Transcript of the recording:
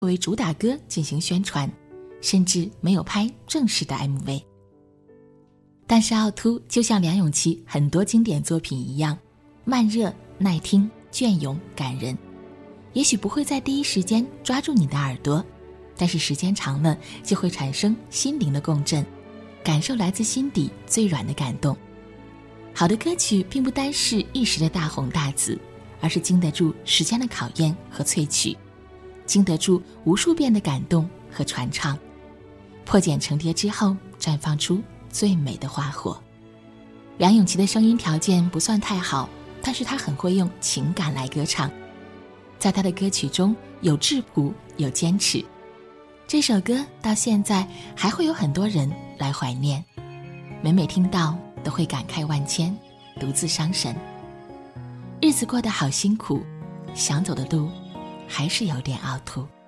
作为主打歌进行宣传，甚至没有拍正式的 MV。 但是奥突就像梁咏琪很多经典作品一样，慢热、耐听、隽永、感人。也许不会在第一时间抓住你的耳朵，但是时间长了就会产生心灵的共振，感受来自心底最软的感动。好的歌曲并不单是一时的大红大紫，而是经得住时间的考验和萃取，经得住无数遍的感动和传唱，破茧成蝶之后绽放出最美的花火。梁咏琪的声音条件不算太好，但是她很会用情感来歌唱，在她的歌曲中有质朴，有坚持。这首歌到现在还会有很多人来怀念，每每听到都会感慨万千，独自伤神。日子过得好辛苦，想走的路还是有点凹凸。